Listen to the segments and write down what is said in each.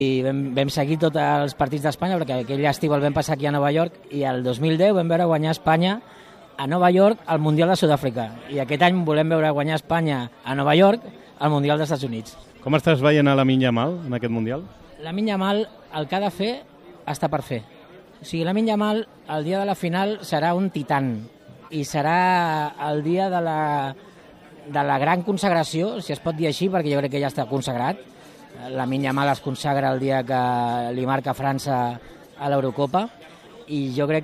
I vam seguir tots els partits d'Espanya, perquè aquell estiu el vam passar aquí a Nova York, i el 2010 vam veure guanyar Espanya a Nova York al Mundial de Sud-àfrica. I aquest any volem veure guanyar Espanya a Nova York al Mundial dels Estats Units. Com estàs veient a Lamine Yamal en aquest Mundial? Lamine Yamal, el que ha de fer, està per fer. O sigui, Lamine Yamal, el dia de la final, serà un titan. I serà el dia de la gran consagració, si es pot dir així, perquè jo crec que ja està consagrat. Lamine Yamal es consagra el dia que li marca França a l'Eurocopa, i jo crec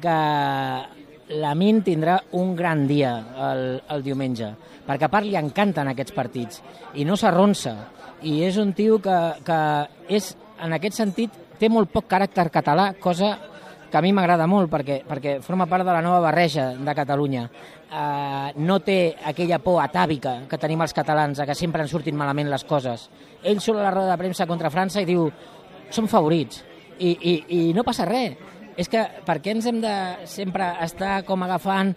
que Lamine tindrà un gran dia el diumenge, perquè a part li encanten aquests partits i no s'arronsa, i és un tio que és, en aquest sentit, té molt poc caràcter català, cosa que a mi m'agrada molt perquè forma part de la nova barreja de Catalunya. No té aquella por atàvica que tenim els catalans, que sempre ens surtin malament les coses. Ell surt a la roda de premsa contra França i diu som favorits, i no passa res. És que per què ens hem de sempre estar com agafant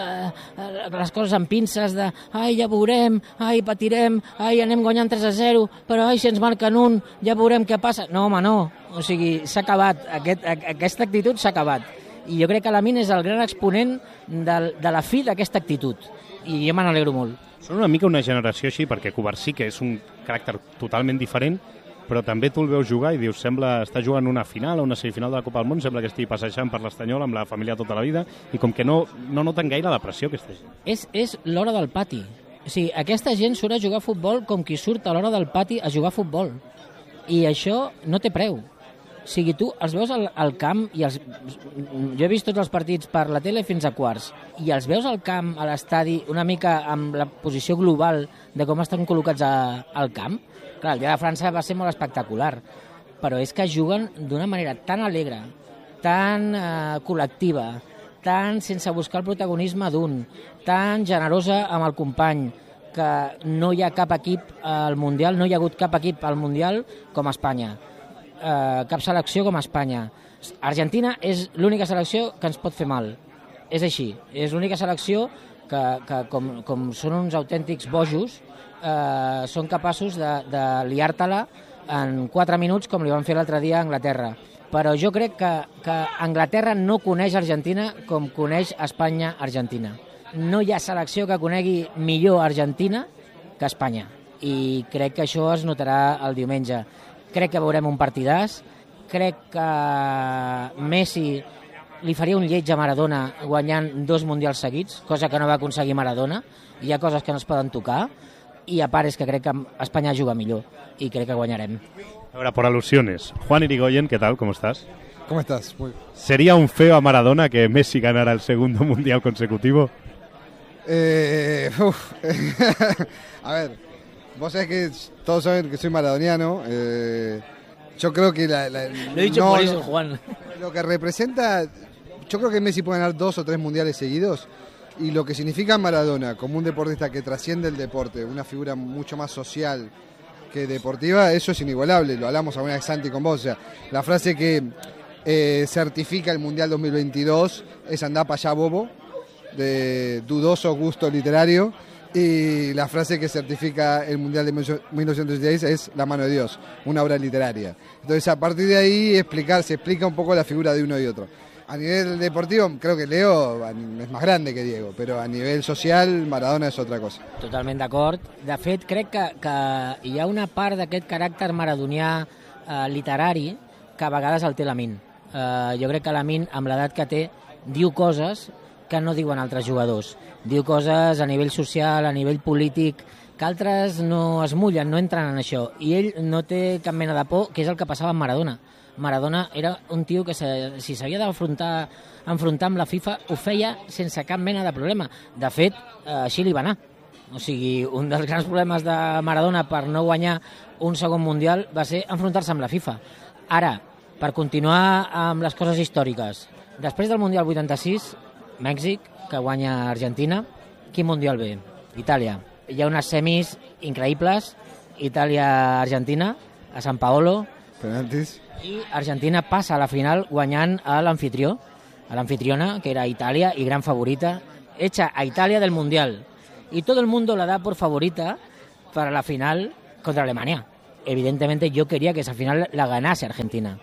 les coses amb pinces de ai, ja veurem, ai, patirem, ai, anem guanyant 3-0, però ai, si ens marquen un, ja veurem què passa. No, home, no. O sigui, s'ha acabat. Aquesta actitud s'ha acabat. I jo crec que Lamine és el gran exponent de la fi d'aquesta actitud. I jo me n'alegro molt. Són una mica una generació així, perquè Covarsí, que és un caràcter totalment diferent, però també tu el veus jugar i dius, sembla estar jugant una final o una semifinal de la Copa del Món, sembla que estigui passejant per l'Estanyol amb la família tota la vida, i com que no noten gaire la pressió que està gent. És l'hora del pati. O sigui, aquesta gent surt a jugar a futbol com qui surt a l'hora del pati a jugar a futbol. I això no té preu. O sigui, tu els veus al camp, i jo he vist tots els partits per la tele fins a quarts, i els veus al camp, a l'estadi, una mica amb la posició global de com estan col·locats al camp. Clar, el dia de França va ser molt espectacular, però és que juguen d'una manera tan alegre, tan col·lectiva, tan sense buscar el protagonisme d'un, tan generosa amb el company, que no hi ha cap equip al Mundial, no hi ha hagut cap equip al Mundial com Espanya. Cap selecció com Espanya. Argentina és l'única selecció que ens pot fer mal. És així. És l'única selecció que com són uns autèntics bojos, són capaços de liar-te-la en 4 minuts, com li van fer l'altre dia a Anglaterra. Però jo crec que Anglaterra no coneix Argentina com coneix Espanya Argentina. No hi ha selecció que conegui millor Argentina que Espanya. I crec que això es notarà el diumenge. Crec que veurem un partidàs, crec que Messi li faria un lleig a Maradona guanyant 2 mundials seguits, cosa que no va aconseguir Maradona. Hi ha coses que no es poden tocar, i a part és que crec que Espanya juga millor i crec que guanyarem. Ahora, por alusiones, Juan Irigoyen, ¿qué tal? ¿Cómo estás? ¿Cómo estás? Muy... ¿Sería un feo a Maradona que Messi ganara el segundo mundial consecutivo? A ver, vos sabés que todos saben que soy maradoniano. Yo creo que Lo he dicho por eso, Juan. Lo que representa, yo creo que Messi puede ganar 2 o 3 mundiales seguidos, y lo que significa Maradona como un deportista que trasciende el deporte, una figura mucho más social que deportiva, eso es inigualable. Lo hablamos alguna vez, Santi, con vos. O sea, la frase que certifica el Mundial 2022 es andá pa' allá, bobo, de dudoso gusto literario. Y la frase que certifica el Mundial de 1986 es la mano de Dios, una obra literaria. Entonces, a partir de ahí se explica un poco la figura de uno y otro. A nivel deportivo, creo que Leo es más grande que Diego, pero a nivel social, Maradona és otra cosa. Totalment d'acord. De fet, crec que hi ha una part d'aquest caràcter maradonià literari que a vegades el té Lamine. Jo crec que Lamine, amb l'edat que té, diu coses que no diuen altres jugadors. Diu coses a nivell social, a nivell polític, que altres no es mullen, no entren en això. I ell no té cap mena de por, que és el que passava amb Maradona. Maradona era un tio que si s'havia d'enfrontar amb la FIFA ho feia sense cap mena de problema. De fet, així li va anar. O sigui, un dels grans problemes de Maradona per no guanyar un segon mundial va ser enfrontar-se amb la FIFA. Ara, per continuar amb les coses històriques, després del Mundial 86, Mèxic, que guanya Argentina, quin mundial ve? Itàlia. Hi ha unes semis increïbles, Itàlia-Argentina, a San Paolo. Penaltis. I Argentina passa a la final guanyant a l'anfitrió, a l'anfitriona, que era Itàlia y gran favorita, hecha a Italia del Mundial. Y todo el mundo la da por favorita para la final contra Alemania. evidentemente yo quería que esa final la ganase Argentina.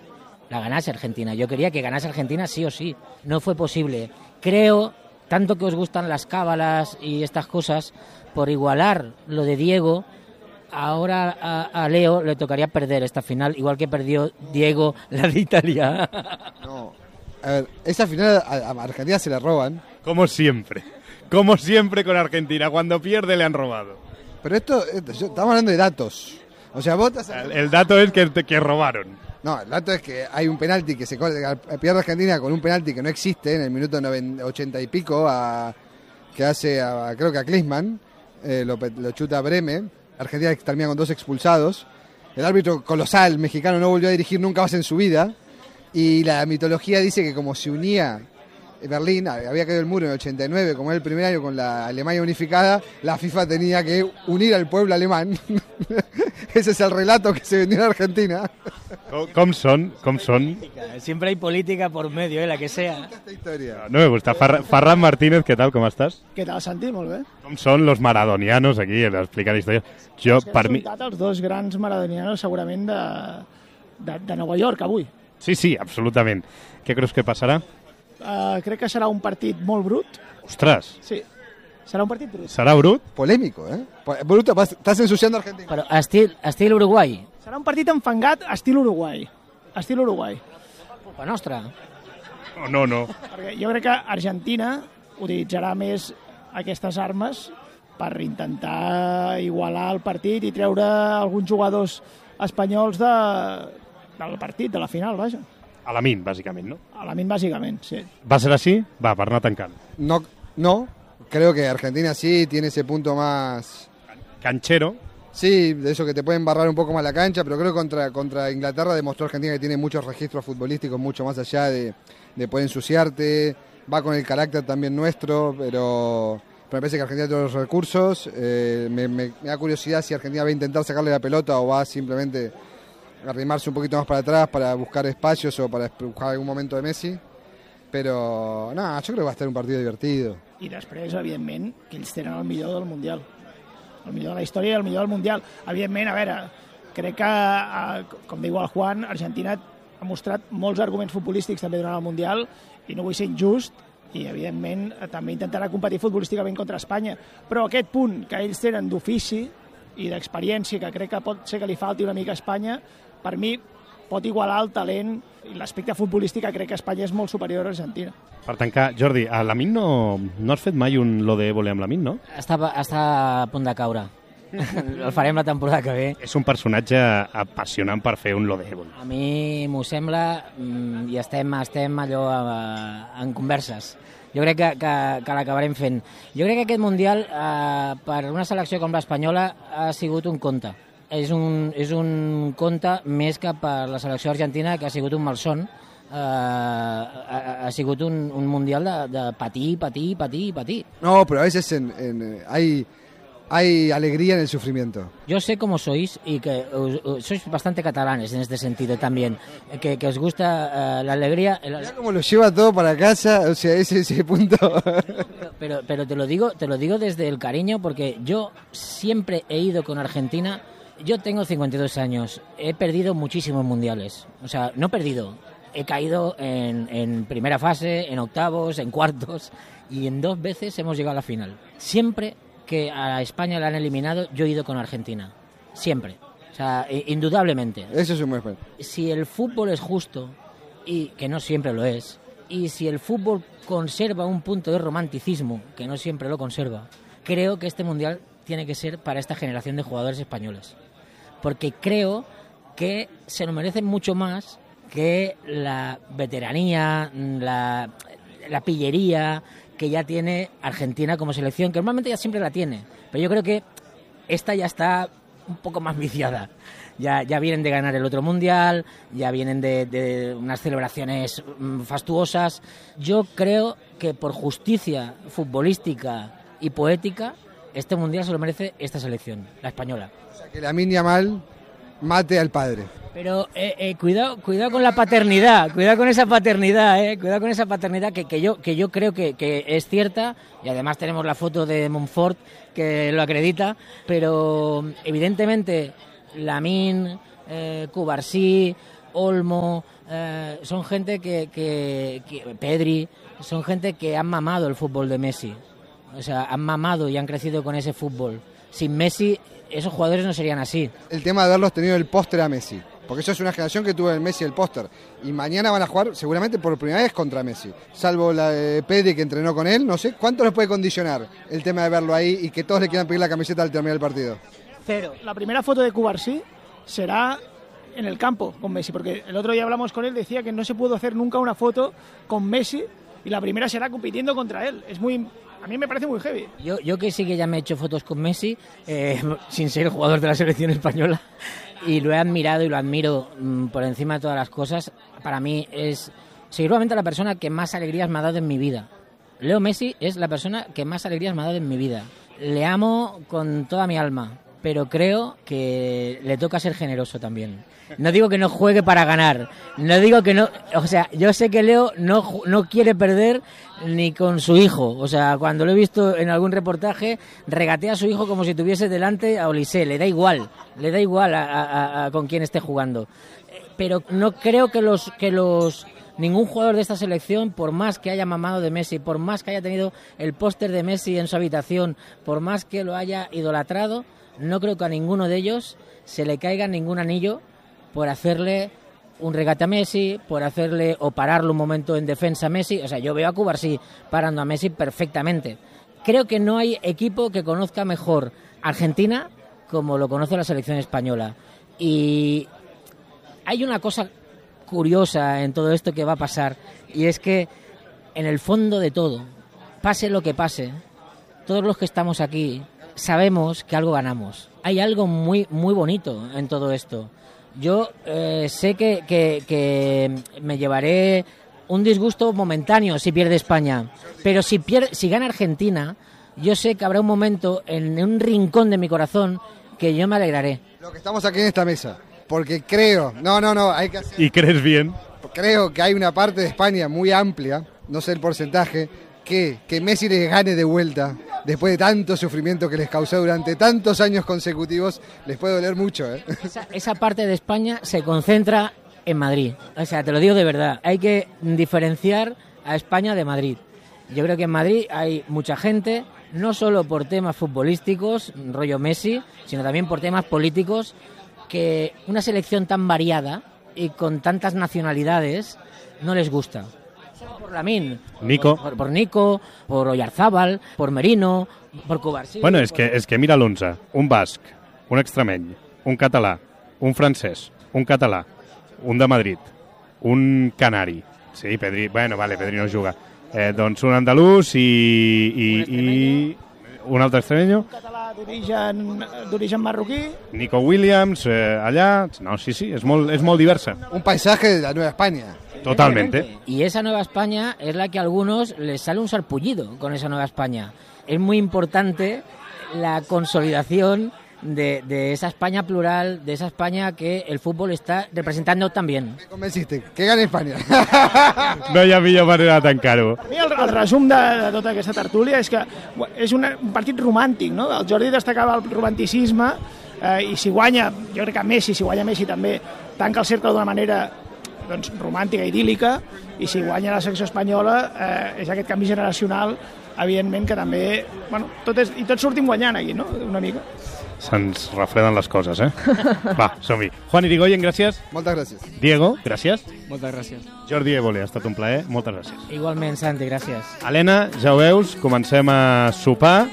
Yo quería que ganase Argentina sí o sí. No fue posible. Creo, tanto que os gustan las cábalas y estas cosas, por igualar lo de Diego, ahora a Leo le tocaría perder esta final, igual que perdió Diego la de Italia. No, a ver, esa final a Argentina se la roban. Como siempre con Argentina, cuando pierde le han robado. Pero estamos hablando de datos. O sea, vos El dato es que robaron. No, el dato es que hay un penalti que se pierde Argentina con un penalti que no existe en el minuto 80 y pico, creo que a Klinsmann, lo chuta a Breme. Argentina termina con 2 expulsados. El árbitro colosal mexicano no volvió a dirigir nunca más en su vida. Y la mitología dice que como se unía Berlín, había caído el muro en el 89, como era el primer año con la Alemania unificada, la FIFA tenía que unir al pueblo alemán. Ese es el relato que se vendió en Argentina. Com son? Siempre hay política por medio, la que sea. Esta historia. No me gusta. Ferran Martínez, ¿qué tal? ¿Cómo estás? Què tal, Santi? Molt bé. Com són los maradonianos aquí, explicant història? Jo, per mi... Els 2 grans maradonianos segurament de Nova York avui. Sí, absolutament. Què creus que passarà? Crec que serà un partit molt brut. Ostres, Sí, serà un partit brut. serà brut? Polémico, ¿eh? Bruto, estás ensuciando a Argentina. Però estil Uruguai. Serà un partit enfangat estil Uruguai. Estil Uruguai. Culpa nostra. No. Perquè jo crec que Argentina utilitzarà més aquestes armes per intentar igualar el partit i treure alguns jugadors espanyols del partit, de la final, vaja. A la min, bàsicament, ¿no? A la min, bàsicament, sí. Va ser així? Va, per anar tancant. No, creo que Argentina sí tiene ese punto más... Canchero. Sí, de eso que te pueden barrar un poco más la cancha, pero creo que contra Inglaterra demostró Argentina que tiene muchos registros futbolísticos, mucho más allá de poder ensuciarte. Va con el carácter también nuestro, pero me parece que Argentina tiene todos los recursos. Me da curiosidad si Argentina va a intentar sacarle la pelota o va simplemente arrimarse un poquito más para atrás para buscar espacios o para buscar algún momento de Messi. Però, no, jo crec que va estar un partit divertido. I després, evidentment, que ells tenen el millor del Mundial. El millor de la història i el millor del Mundial. Evidentment, a veure, crec que, com diu el Juan, Argentina ha mostrat molts arguments futbolístics també durant el Mundial i no vull ser injust i, evidentment, també intentarà competir futbolísticament contra Espanya. Però aquest punt que ells tenen d'ofici i d'experiència, que crec que pot ser que li falti una mica a Espanya, per mi pot igualar el talent i l'aspecte futbolístic, que crec que Espanya és molt superior a Argentina. Per tancar, Jordi, a Lamine no has fet mai un lo de vole amb Lamine, no? Està a punt de caure. El farem la temporada que ve. És un personatge apassionant per fer un lo de vole. A mi m'ho sembla i estem allò en converses. Jo crec que l'acabarem fent. Jo crec que aquest Mundial, per una selecció com l'espanyola, ha sigut un conte. És un conte més que per la selecció argentina, que ha sigut un malson. Ha sigut un Mundial de patir. No, pero a veces hay alegría en el sufrimiento. Yo sé cómo sois y que sois bastante catalanes en este sentido también, que os gusta la alegría. Mirá cómo lo lleva todo para casa, o sea, ese punto. Pero te lo digo desde el cariño, porque yo siempre he ido con Argentina. Yo tengo 52 años, he perdido muchísimos mundiales. O sea, no he perdido, he caído en primera fase, en octavos, en cuartos, y en 2 veces hemos llegado a la final. Siempre que a España la han eliminado, yo he ido con Argentina. Siempre. O sea, indudablemente. Eso es un buen. Si el fútbol es justo, y que no siempre lo es, y si el fútbol conserva un punto de romanticismo, que no siempre lo conserva, creo que este Mundial tiene que ser para esta generación de jugadores españoles. Porque creo que se lo merecen mucho más que la veteranía, la pillería que ya tiene Argentina como selección, que normalmente ya siempre la tiene. Pero yo creo que esta ya está un poco más viciada. Ya vienen de ganar el otro Mundial, ya vienen de unas celebraciones fastuosas. Yo creo que por justicia futbolística y poética, este Mundial se lo merece esta selección, la española. O sea, que Lamine Yamal mate al padre. Pero cuidado con la paternidad, cuidado con esa paternidad, que yo creo que es cierta, y además tenemos la foto de Montfort que lo acredita, pero evidentemente Lamine, Cubarsí, Olmo, son gente que Pedri, son gente que han mamado el fútbol de Messi. O sea, han mamado y han crecido con ese fútbol. Sin Messi, esos jugadores no serían así. El tema de haberlos tenido el póster a Messi. Porque eso es una generación que tuvo el Messi el póster. Y mañana van a jugar seguramente por primera vez contra Messi. Salvo la de Pedri que entrenó con él, no sé. ¿Cuánto les puede condicionar el tema de verlo ahí y que todos le quieran pedir la camiseta al terminar el partido? 0. La primera foto de Cubarsí será en el campo con Messi. Porque el otro día hablamos con él, decía que no se pudo hacer nunca una foto con Messi y la primera será compitiendo contra él. Es muy... A mí me parece muy heavy. Yo que sí que ya me he hecho fotos con Messi, sin ser jugador de la selección española, y lo he admirado y lo admiro por encima de todas las cosas. Para mí es seguramente la persona que más alegrías me ha dado en mi vida. Leo Messi es la persona que más alegrías me ha dado en mi vida. Le amo con toda mi alma, pero creo que le toca ser generoso también. No digo que no juegue para ganar, no digo que no... O sea, yo sé que Leo no quiere perder ni con su hijo. O sea, cuando lo he visto en algún reportaje, regatea a su hijo como si tuviese delante a Olise. Le da igual a con quién esté jugando. Pero no creo que ningún jugador de esta selección, por más que haya mamado de Messi, por más que haya tenido el póster de Messi en su habitación, por más que lo haya idolatrado, no creo que a ninguno de ellos se le caiga ningún anillo por hacerle un regate a Messi, por hacerle o pararlo un momento en defensa a Messi. O sea, yo veo a Cubarsí parando a Messi perfectamente. Creo que no hay equipo que conozca mejor Argentina como lo conoce la selección española. Y hay una cosa curiosa en todo esto que va a pasar, y es que en el fondo de todo, pase lo que pase, todos los que estamos aquí sabemos que algo ganamos. Hay algo muy, muy bonito en todo esto. Yo sé que me llevaré un disgusto momentáneo si pierde España, pero si gana Argentina, yo sé que habrá un momento en un rincón de mi corazón que yo me alegraré. Lo que estamos aquí en esta mesa, porque creo, hay que hacer... ¿Y crees bien? Creo que hay una parte de España muy amplia, no sé el porcentaje, que Messi les gane de vuelta, después de tanto sufrimiento que les causó durante tantos años consecutivos, les puede doler mucho, ¿eh? Esa parte de España se concentra en Madrid. O sea, te lo digo de verdad, hay que diferenciar a España de Madrid. Yo creo que en Madrid hay mucha gente, no solo por temas futbolísticos, rollo Messi, sino también por temas políticos, que una selección tan variada y con tantas nacionalidades no les gusta. Por Lamine, Nico. Por Nico, por Oyarzábal, por Merino, por Cubarsí. Bueno, és que mira l'11. Un basc, un extremeny, un català, un francès, un català, un de Madrid, un canari. Sí, Pedri, bueno, vale, Pedri no juga. Doncs un andalús i un altre extremenyo. Un català d'origen marroquí. Nico Williams, allà... No, sí, és molt diversa. Un paisaje de la Nueva España. Totalmente. Y esa Nueva España es la que a algunos les sale un sarpullido con esa Nueva España. Es muy importante la consolidación de esa España plural, de esa España que el fútbol está representando también. Me convenciste, que gane España. No hi ha millor manera de tancar-ho. Per mi el resum de tota aquesta tertúlia és que és un partit romàntic, no? El Jordi destacava el romanticisme i si guanya, jo crec que Messi, si guanya Messi també tanca el cercle d'una manera doncs, romàntica, idíl·lica, i si guanya la selecció espanyola és aquest canvi generacional, evidentment que també... Bueno, tots sortim guanyant aquí, no? Una mica. Se'ns refreden les coses, eh? Va, som-hi. Juan Irigoyen, gràcies. Moltes gràcies. Diego, gràcies. Moltes gràcies. Jordi Évole, ha estat un plaer. Moltes gràcies. Igualment, Santi, gràcies. Helena, ja ho veus, comencem a sopar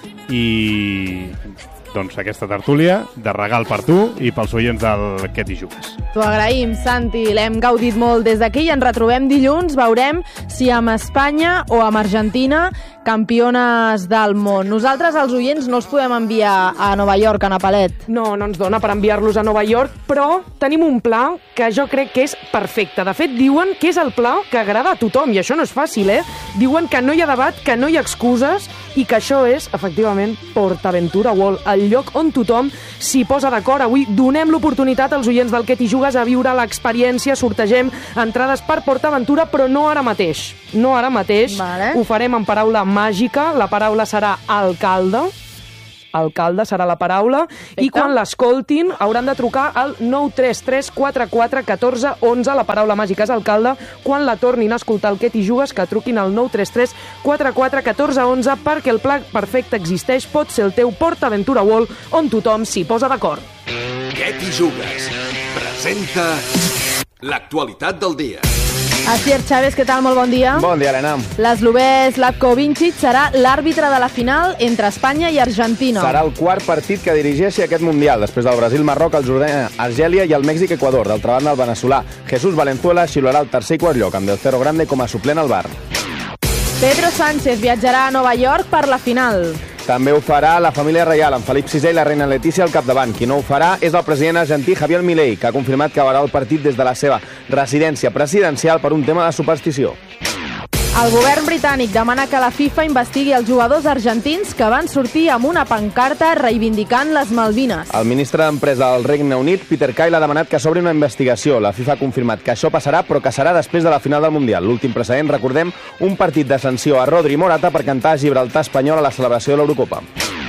i... doncs aquesta tertúlia de regal per tu i pels oients del Què t'hi jugues. T'ho agraïm, Santi, l'hem gaudit molt des d'aquí i ens retrobem dilluns, veurem si amb Espanya o amb Argentina, campiones del món. Nosaltres, els oients, no els podem enviar a Nova York, a Napalet. No ens dona per enviar-los a Nova York, però tenim un pla que jo crec que és perfecte. De fet, diuen que és el pla que agrada a tothom, i això no és fàcil, eh? Diuen que no hi ha debat, que no hi ha excuses, i que això és, efectivament, PortAventura World, el lloc on tothom s'hi posa d'acord. Avui donem l'oportunitat als oients del Què t'hi jugues a viure l'experiència, sortegem entrades per PortAventura, però no ara mateix. No ara mateix. Vale. Ho farem en paraula màgica, la paraula serà alcalde. alcalde serà la paraula, i quan l'escoltin hauran de trucar al 933 44 14 11. La paraula màgica és alcalde. Quan la tornin a escoltar el Què t'hi jugues, que truquin al 933 44 14 11, perquè el pla perfecte existeix, pot ser el teu PortAventura World, on tothom s'hi posa d'acord. Què t'hi jugues? Presenta l'actualitat del dia. Asier Chávez, què tal? Molt bon dia. Bon dia, Helena. L'eslovè Slavko Vincic serà l'àrbitre de la final entre Espanya i Argentina. Serà el quart partit que dirigeixi aquest Mundial, després del Brasil-Marroc, el Jordània, Argèlia i el Mèxic-Equador. D'altra banda, el veneçolà Jesús Valenzuela xiularà el tercer i quart lloc, amb Del Cerro Grande com a suplent al bar. Pedro Sánchez viatjarà a Nova York per la final. També ho farà la família reial, amb Felip VI i la reina Letícia al capdavant. Qui no ho farà és el president argentí Javier Milei, que ha confirmat que veurà el partit des de la seva residència presidencial per un tema de superstició. El govern britànic demana que la FIFA investigui els jugadors argentins que van sortir amb una pancarta reivindicant les Malvines. El ministre d'Empresa del Regne Unit, Peter Kyle, ha demanat que s'obri una investigació. La FIFA ha confirmat que això passarà, però que serà després de la final del Mundial. L'últim precedent, recordem, un partit de sanció a Rodri Morata per cantar a Gibraltar espanyol a la celebració de l'Eurocopa.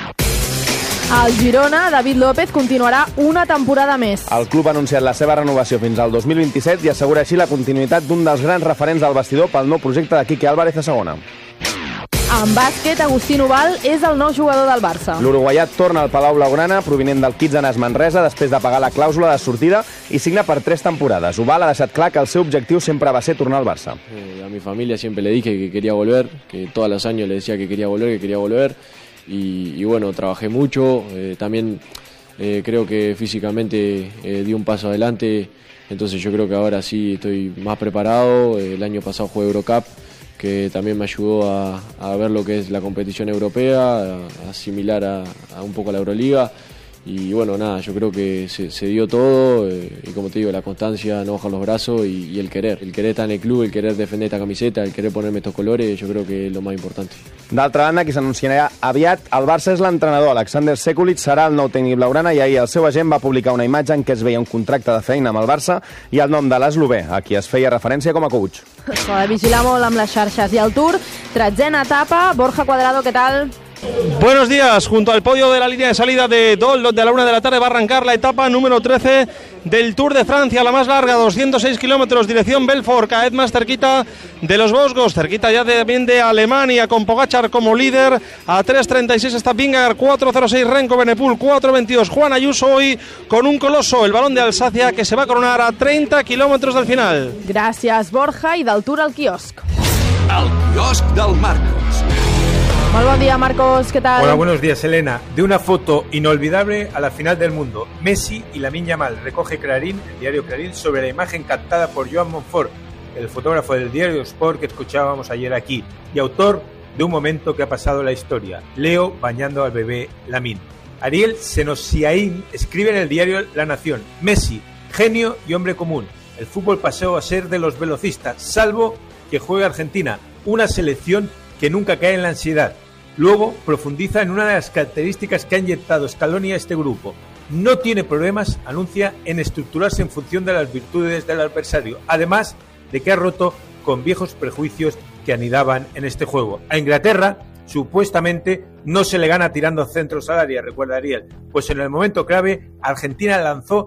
Al Girona, David López continuarà una temporada més. El club ha anunciat la seva renovació fins al 2027 i assegura així la continuïtat d'un dels grans referents del vestidor pel nou projecte de Quique Álvarez a segona. En bàsquet, Agustí Noval és el nou jugador del Barça. L'uruguaià torna al Palau Blaugrana, provinent del Kitsanas Manresa, després de pagar la clàusula de sortida i signa per 3 temporades. Oval ha deixat clar que el seu objectiu sempre va ser tornar al Barça. A mi familia siempre le dije que quería volver, que todos los años le decía que quería volver. Y bueno, trabajé mucho, también creo que físicamente di un paso adelante, entonces yo creo que ahora sí estoy más preparado. El año pasado jugué Eurocup, que también me ayudó a ver lo que es la competición europea, a asimilar a un poco la Euroliga. Y bueno, nada, yo creo que se dio todo y como te digo, la constancia, no bajar los brazos y el querer estar en el club, el querer defender esta camiseta, el querer ponerme estos colores, yo creo que es lo más importante. D'altra banda, qui s'anunciarà aviat al Barça és l'entrenador. Alexander Sekulic serà el nou tècnic blaugrana i ahir el seu agent va publicar una imatge en què es veia un contracte de feina amb el Barça i el nom de l'eslovè, a qui es feia referència com a coach. S'ha de vigilar molt amb les xarxes. I el Tour, 13a etapa. Borja Cuadrado, què tal? Buenos días, junto al podio de la línea de salida de Dol, donde a la 1 de la tarde va a arrancar la etapa número 13 del Tour de Francia, la más larga, 206 kilómetros, dirección Belfort, cada vez más cerquita de los Vosgos, cerquita ya también de Alemania, con Pogačar como líder. A 3.36 está Vingegaard, 4.06 Renko Benepul, 4.22 Juan Ayuso, hoy con un coloso, el Balón de Alsacia, que se va a coronar a 30 kilómetros del final. Gràcies, Borja, i del Tour al quiosc. El quiosc del Marcos. Molt bon dia, Marcos, ¿qué tal? Hola, buenos días, Elena. De una foto inolvidable a la final del mundo, Messi y Lamine Yamal, recoge Clarín, el diario Clarín, sobre la imagen captada por Joan Monfort, el fotógrafo del diario Sport que escuchábamos ayer aquí, y autor de un momento que ha pasado en la historia, Leo bañando al bebé Lamine. Ariel Senosiaín escribe en el diario La Nación: Messi, genio y hombre común. El fútbol pasó a ser de los velocistas, salvo que juegue Argentina, una selección que nunca cae en la ansiedad. Luego profundiza en una de las características que ha inyectado Scaloni a este grupo. No tiene problemas, anuncia, en estructurarse en función de las virtudes del adversario, además de que ha roto con viejos prejuicios que anidaban en este juego. A Inglaterra, supuestamente, no se le gana tirando centros al área, recuerda Ariel, pues en el momento clave, Argentina lanzó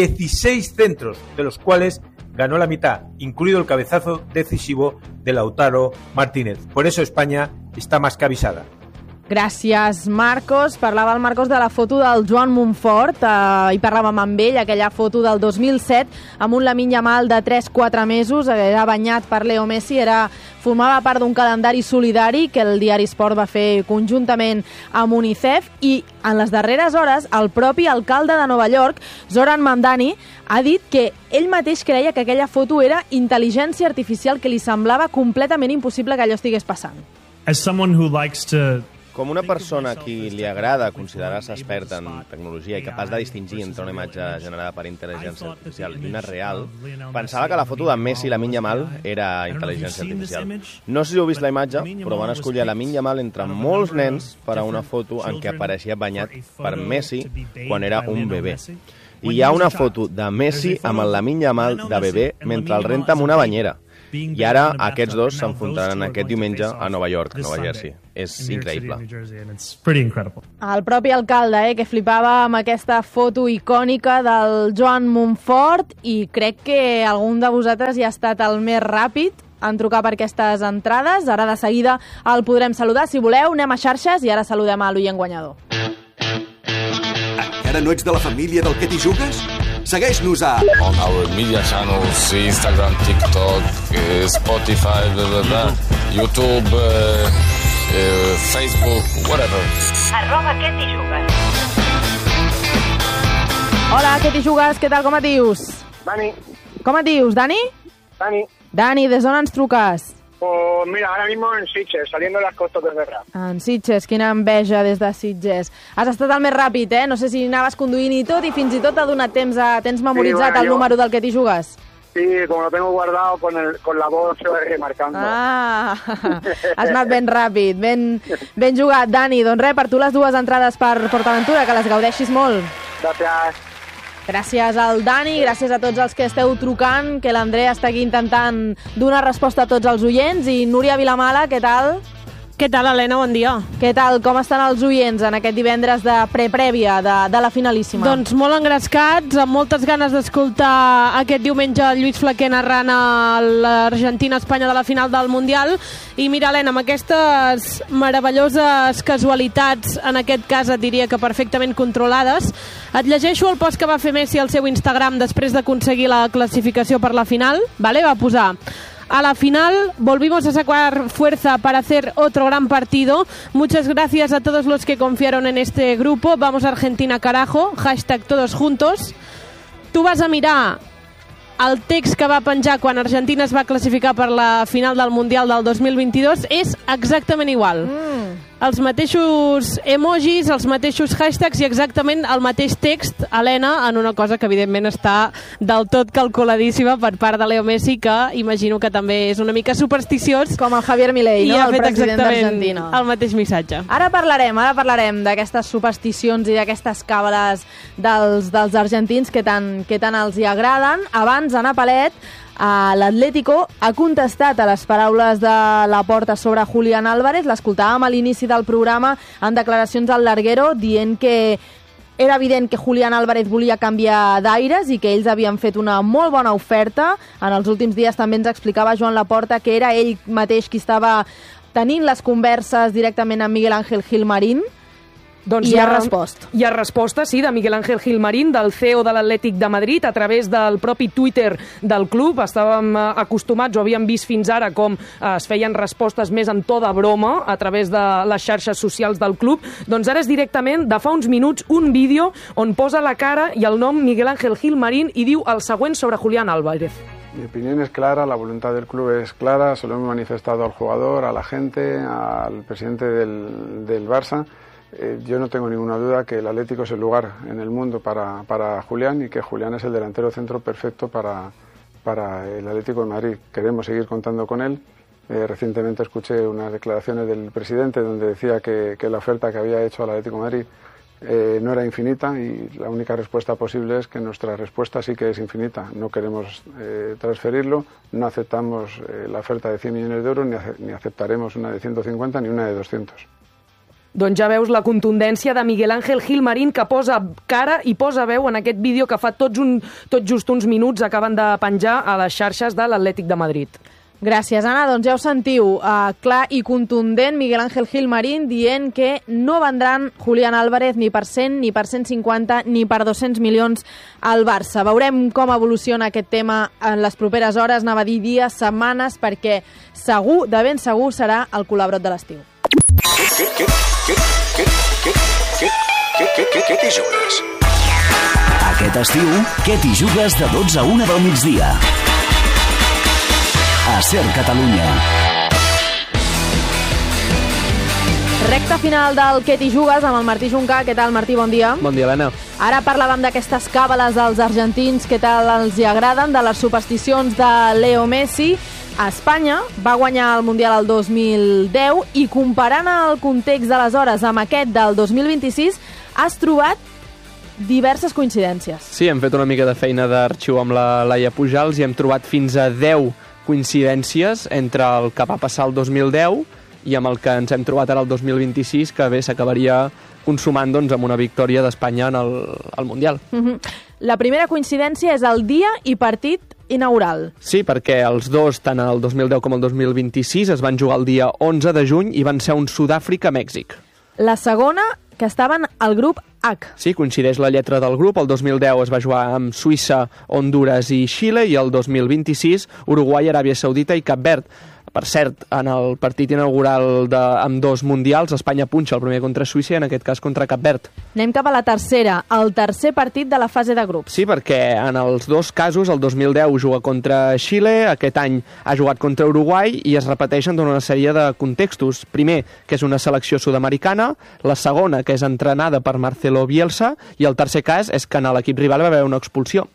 16 centros, de los cuales ganó la mitad, incluido el cabezazo decisivo de Lautaro Martínez. Por eso España está más que avisada. Gràcies, Marcos. Parlava el Marcos de la foto del Joan Monfort, i parlàvem amb ell, aquella foto del 2007, amb un Lamine Yamal de 3-4 mesos, era banyat per Leo Messi, formava part d'un calendari solidari que el diari Sport va fer conjuntament amb UNICEF, i en les darreres hores el propi alcalde de Nova York, Zoran Mamdani, ha dit que ell mateix creia que aquella foto era intel·ligència artificial, que li semblava completament impossible que allò estigués passant. As someone who likes to Com una persona a qui li agrada considerar-se expert en tecnologia i capaç de distingir entre una imatge generada per intel·ligència artificial i una real, pensava que la foto de Messi i Lamine Yamal era intel·ligència artificial. No sé si heu vist la imatge, però van escollir a Lamine Yamal entre molts nens per a una foto en què apareixia banyat per Messi quan era un bebè. I hi ha una foto de Messi amb el Lamine Yamal de bebè mentre el renta amb una banyera. I ara aquests dos s'enfrontaran aquest diumenge a Nova York, a Nova Jersey. És increïble. El propi alcalde, que flipava amb aquesta foto icònica del Joan Montfort, i crec que algun de vosaltres ja ha estat el més ràpid en trucar per aquestes entrades. Ara de seguida el podrem saludar. Si voleu, anem a xarxes i ara saludem a l'oient guanyador. Encara no ets de la família del Que t'hi jugues? Segueix-nos a... On our media channels, Instagram, TikTok, Spotify, YouTube, Facebook, whatever. @Que t'hi jugues. Hola, Que t'hi jugues, què tal, com et dius? Dani. Com et dius, Dani? Dani. Dani, des d'on ens truques? Pues mira, ahora mismo en Sitges, saliendo de las costas de Guerra. En Sitges, quina enveja des de Sitges. Has estat el més ràpid, No sé si anaves conduint i tot, i fins i tot t'ha donat temps tens memoritzat el número del Que t'hi jugues? Sí, como lo tengo guardado con la voz marcando. Ah, has anat ben ràpid, ben jugat, Dani. Doncs res, per tu les dues entrades per PortAventura, que les gaudeixis molt. Gràcies. Gràcies al Dani, gràcies a tots els que esteu trucant, que l'Andrea està aquí intentant donar resposta a tots els oients. I Núria Vilamala, què tal? Què tal, Helena? Bon dia. Què tal? Com estan els oients en aquest divendres de preprèvia de la finalíssima? Doncs molt engrescats, amb moltes ganes d'escoltar aquest diumenge Lluís Flaquer narrant a l'Argentina-Espanya de la final del Mundial. I mira, Helena, amb aquestes meravelloses casualitats, en aquest cas et diria que perfectament controlades, et llegeixo el post que va fer Messi al seu Instagram després d'aconseguir la classificació per la final. Vale? Va posar: a la final volvimos a sacar fuerza para hacer otro gran partido. Muchas gracias a todos los que confiaron en este grupo. Vamos Argentina carajo. #todos juntos. Tu vas a mirar el text que va penjar quan Argentina es va classificar per la final del Mundial del 2022. És exactament igual. Els mateixos emojis, els mateixos hashtags i exactament el mateix text, Helena, en una cosa que evidentment està del tot calculadíssima per part de Leo Messi, que imagino que també és una mica supersticiós. Com el Javier Milei, el president d'Argentina. El mateix missatge. Ara parlarem d'aquestes supersticions i d'aquestes càbales dels argentins que tant els hi agraden. Abans, Ana Palet, l'Atlético ha contestat a les paraules de Laporta sobre Julián Álvarez. L'escoltàvem a l'inici del programa en declaracions al larguero dient que era evident que Julián Álvarez volia canviar d'aires i que ells havien fet una molt bona oferta. En els últims dies també ens explicava Joan Laporta que era ell mateix qui estava tenint les converses directament amb Miguel Ángel Gilmarín. Doncs hi ha resposta. Hi ha resposta, sí, de Miguel Ángel Gilmarín, del CEO de l'Atlètic de Madrid, a través del propi Twitter del club. Estàvem acostumats, o havíem vist fins ara, com es feien respostes més en to de broma a través de les xarxes socials del club. Doncs ara és directament, de fa uns minuts, un vídeo on posa la cara i el nom Miguel Ángel Gilmarín i diu el següent sobre Julián Álvarez. Mi opinión es clara, la voluntad del club es clara, se lo hemos manifestado al jugador, a la gente, al presidente del Barça. Yo no tengo ninguna duda que el Atlético es el lugar en el mundo para Julián y que Julián es el delantero centro perfecto para el Atlético de Madrid. Queremos seguir contando con él. Recientemente escuché unas declaraciones del presidente donde decía que la oferta que había hecho al Atlético de Madrid no era infinita y la única respuesta posible es que nuestra respuesta sí que es infinita. No queremos transferirlo, no aceptamos la oferta de 100 millones de euros ni aceptaremos una de 150 ni una de 200. Doncs ja veus la contundència de Miguel Ángel Gilmarín, que posa cara i posa veu en aquest vídeo que fa tot just uns minuts acaben de penjar a les xarxes de l'Atlètic de Madrid. Gràcies, Anna. Doncs ja ho sentiu, clar i contundent, Miguel Ángel Gilmarín dient que no vendran Julián Álvarez ni per 100, ni per 150, ni per 200 milions al Barça. Veurem com evoluciona aquest tema en les properes hores, anava a dir dies, setmanes, perquè segur, de ben segur, serà el colabrot de l'estiu. Què t'hi jugues? Aquest estiu, què t'hi jugues de 12 a 1 del migdia? A Ser Catalunya. Recta final del Què t'hi jugues amb el Martí Juncà. Què tal, Martí? Bon dia. Bon dia, Helena. Ara parlàvem d'aquestes càbales dels argentins, què tal els hi agraden, de les supersticions de Leo Messi. A Espanya va guanyar el Mundial el 2010 i comparant el context d'aleshores amb aquest del 2026 has trobat diverses coincidències. Sí, hem fet una mica de feina d'arxiu amb la Laia Pujals i hem trobat fins a 10 coincidències entre el que va passar el 2010 i amb el que ens hem trobat ara el 2026, que bé s'acabaria consumant doncs, amb una victòria d'Espanya en el Mundial. La primera coincidència és el dia i partit inaugural. Sí, perquè els dos, tant el 2010 com el 2026, es van jugar el dia 11 de juny i van ser un Sud-àfrica-Mèxic. La segona, que estaven al grup H. Sí, coincideix la lletra del grup. El 2010 es va jugar amb Suïssa, Hondures i Xile i el 2026 Uruguai, Aràbia Saudita i Cap Verd. Per cert, en el partit inaugural amb dos mundials, Espanya punxa el primer contra Suïssa i en aquest cas contra Cap Verd. Anem cap a la tercera, el tercer partit de la fase de grups. Sí, perquè en els dos casos, el 2010 juga contra Xile, aquest any ha jugat contra Uruguai i es repeteixen una sèrie de contextos. Primer, que és una selecció sud-americana, la segona, que és entrenada per Marcelo Bielsa, i el tercer cas és que en l'equip rival va haver una expulsió.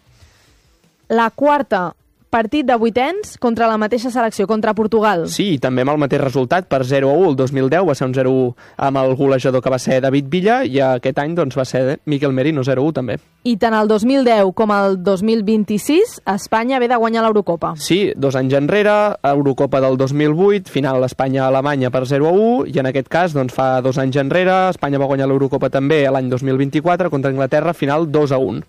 La quarta, partit de vuitens contra la mateixa selecció, contra Portugal. Sí, també amb el mateix resultat, per 0-1. El 2010 va ser un 0-1 amb el golejador que va ser David Villa i aquest any doncs, va ser Miquel Merino, 0-1 també. I tant el 2010 com el 2026, Espanya ve de guanyar l'Eurocopa. Sí, 2 anys enrere, Eurocopa del 2008, final Espanya-Alemanya per 0-1, i en aquest cas, doncs, fa 2 anys enrere, Espanya va guanyar l'Eurocopa també l'any 2024 contra Anglaterra, final 2-1.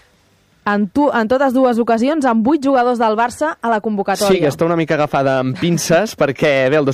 En totes dues ocasions, amb 8 jugadors del Barça a la convocatòria. Sí, que està una mica agafada amb pinces, perquè bé, el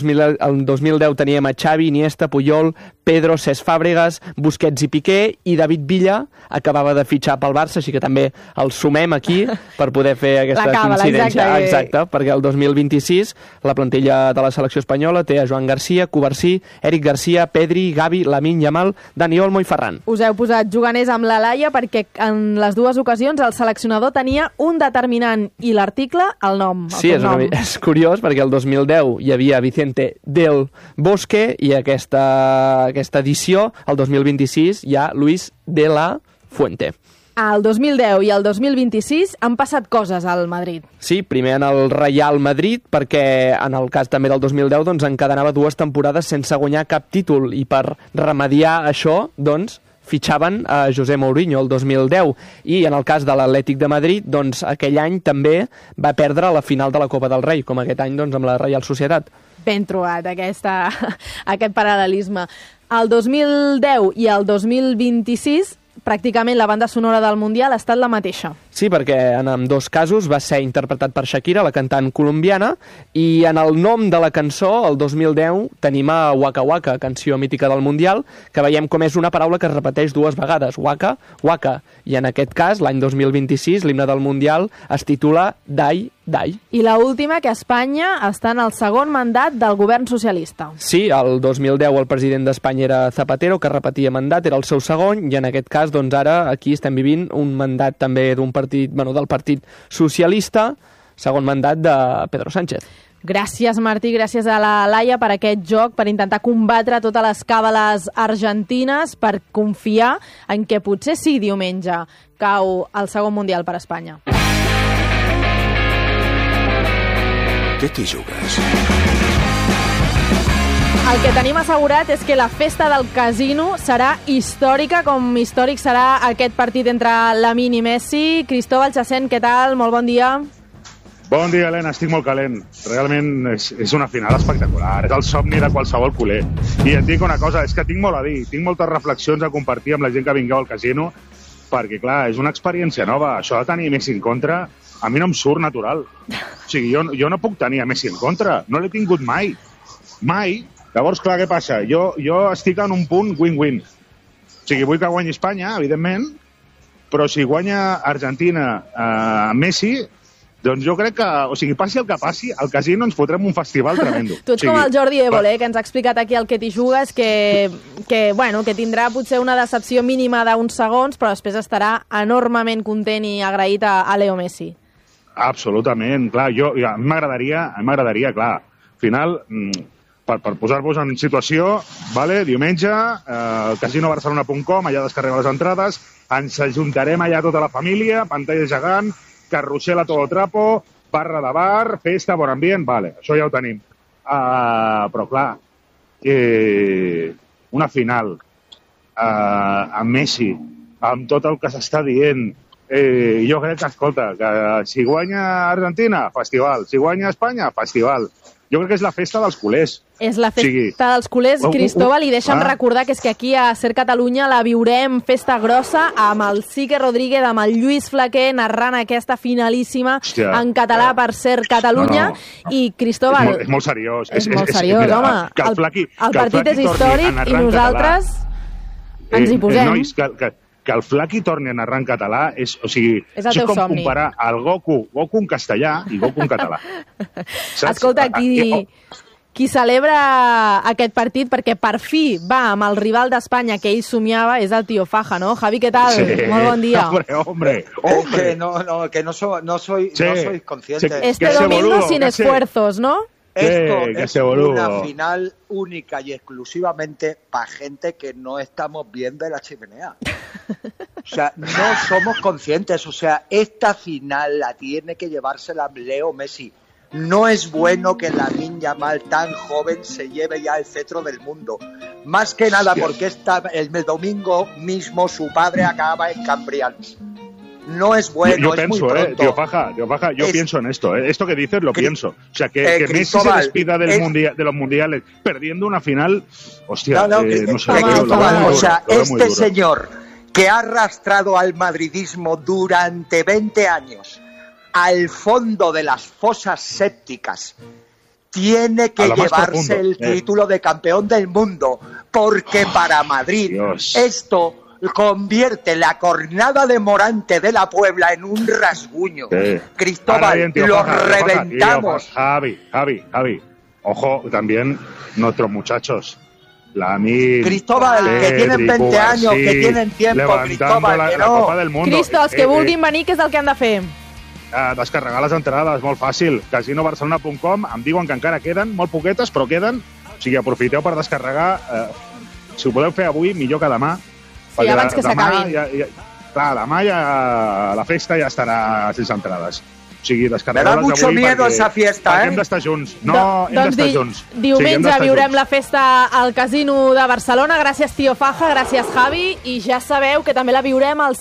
2010 teníem a Xavi, Iniesta, Puyol, Pedro, Cesc Fàbregas, Busquets i Piqué, i David Villa acabava de fitxar pel Barça, així que també el sumem aquí per poder fer aquesta coincidència. Exacte, perquè el 2026 la plantilla de la selecció espanyola té a Joan Garcia, Covarsí, Eric Garcia, Pedri, Gavi, Lamine Yamal, Dani Olmo i Ferran. Us heu posat juganers amb la Laia perquè en les dues ocasions el seleccionador tenia un determinant i l'article, el nom. Sí, és curiós perquè el 2010 hi havia Vicente del Bosque i aquesta edició, el 2026, hi ha Luis de la Fuente. El 2010 i el 2026 han passat coses al Madrid. Sí, primer en el Real Madrid, perquè en el cas també del 2010 doncs, encadenava 2 temporades sense guanyar cap títol i per remediar això, doncs, fitxaven a José Mourinho el 2010 i en el cas de l'Atlètic de Madrid doncs aquell any també va perdre la final de la Copa del Rei, com aquest any doncs, amb la Reial Societat. Ben trobat aquest paral·lelisme. El 2010 i el 2026 pràcticament la banda sonora del Mundial ha estat la mateixa. Sí, perquè en ambdós casos va ser interpretat per Shakira, la cantant colombiana, i en el nom de la cançó, el 2010, tenim a Waka Waka, canció mítica del Mundial, que veiem com és una paraula que es repeteix 2 vegades, Waka, Waka. I en aquest cas, l'any 2026, l'himne del Mundial es titula Dai, Dai. I l'última, que Espanya està en el segon mandat del govern socialista. Sí, el 2010 el president d'Espanya era Zapatero, que repetia mandat, era el seu segon, i en aquest cas, doncs ara, aquí estem vivint un mandat també d'un partit, del Partit Socialista, segon mandat de Pedro Sánchez. Gràcies, Martí, gràcies a la Laia per aquest joc, per intentar combatre totes les càbales argentines, per confiar en que potser sí, diumenge, cau el segon Mundial per Espanya. Què t'hi jugues? El que tenim assegurat és que la festa del casino serà històrica, com històric serà aquest partit entre Lamine i Messi. Cristóbal Chacén, què tal? Molt bon dia. Bon dia, Helena, estic molt calent. Realment és una final espectacular, és el somni de qualsevol culer. I et dic una cosa, és que tinc molt a dir, tinc moltes reflexions a compartir amb la gent que vingueu al casino, perquè, clar, és una experiència nova. Això de tenir Messi en contra, a mi no em surt natural. O sigui, jo no puc tenir a Messi en contra, no l'he tingut mai. Mai. Llavors, clar, què passa? Jo estic en un punt win-win. O sigui, vull que guanyi Espanya, evidentment, però si guanya Argentina Messi, doncs jo crec que, o sigui, passi el que passi, al casino ens fotrem un festival tremendo. Tu ets com el Jordi Évole, que ens ha explicat aquí el que t'hi jugues, que tindrà potser una decepció mínima d'uns segons, però després estarà enormement content i agraït a Leo Messi. Absolutament, clar, a mi m'agradaria, clar, al final, per posar-vos en situació, vale, diumenge, casinobarcelona.com, allà descarregueu les entrades, ens ajuntarem allà tota la família, pantalla gegant, carrusel a todo trapo, barra de bar, festa, bon ambient, vale, això ja ho tenim. Però clar, una final amb Messi amb tot el que s'està dient. Jo crec que, escolta, que si guanya Argentina, festival. Si guanya Espanya, festival. Jo crec que és la festa dels culers. És la festa dels culers, Cristóbal, i deixa'm recordar que és que aquí a Ser Catalunya la viurem festa grossa amb el Sique Rodríguez, amb el Lluís Flaquer, narrant aquesta finalíssima en català per Ser Catalunya. I, Cristóbal... És molt seriós. És molt seriós, home. El partit és històric i nosaltres ens hi posem. Nois, que el Flaqui torni a narrar en català és com comparar el Goku en castellà i Goku en català. Escolta, qui celebra aquest partit perquè per fi va amb el rival d'Espanya que ell somiava és el Tío Faja, ¿no? Javi, ¿qué tal? Sí. Molt bon dia. Hombre. Que no soy consciente. Este domingo sin esfuerzos, ¿no? Esto es una final única y exclusivamente para gente que no estamos bien de la chimenea. O sea, no somos conscientes. O sea, esta final la tiene que llevársela Leo Messi. No es bueno que Lamine Yamal tan joven se lleve ya el cetro del mundo. Más que nada porque el domingo mismo su padre acaba en Cambrians. No es bueno, es muy pronto. Tío Faja, yo pienso en esto. Esto que dices lo pienso. O sea, que Messi se despida de los mundiales perdiendo una final. Hostia, no sé. O sea, este señor que ha arrastrado al madridismo durante 20 años al fondo de las fosas sépticas tiene que llevarse el título de campeón del mundo, porque para Madrid esto convierte la cornada de Morante de la Puebla en un rasguño. Cristóbal, lo reventamos. Javi, ojo, también nuestros muchachos. Cristóbal, que tienen 20 años, que tienen tiempo, Cristóbal, que no. Cristo, els que vulguin venir, què és el que han de fer? Descarregar les entrades, molt fàcil. casinobarcelona.com, em diuen que encara queden, molt poquetes, però queden. O sigui, aprofiteu per descarregar. Si ho podeu fer avui, millor que demà. Sí, abans que s'acabin. Clar, demà la festa ja estarà sense entrades. O sigui, descarregar-les d'avui. Me da mucho miedo esa fiesta, Hem d'estar junts. Hem d'estar junts. Diumenge viurem la festa al Casino de Barcelona. Gràcies, Tío Faja, gràcies, Javi. I ja sabeu que també la viurem al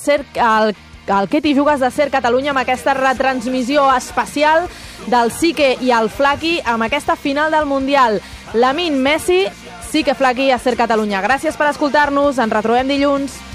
Què t'hi jugues de Ser Catalunya amb aquesta retransmissió especial del Sique i el Flaqui amb aquesta final del Mundial. Lamine, Messi, Sique, Flaqui a Ser Catalunya. Gràcies per escoltar-nos. Ens retrobem dilluns.